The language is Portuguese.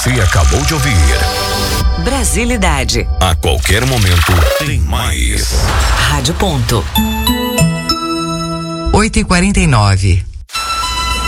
Você acabou de ouvir Brasilidade. A qualquer momento tem mais. Rádio Ponto. 8h49.